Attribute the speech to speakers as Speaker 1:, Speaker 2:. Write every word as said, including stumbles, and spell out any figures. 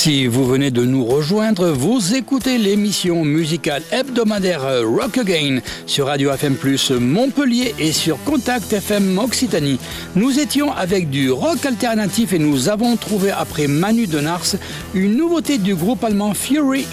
Speaker 1: Si vous venez de nous rejoindre, vous écoutez l'émission musicale hebdomadaire Rock Again sur Radio F M plus, Montpellier et sur Contact F M Occitanie. Nous étions avec du rock alternatif et nous avons trouvé après Manu de Nars une nouveauté du groupe allemand Fury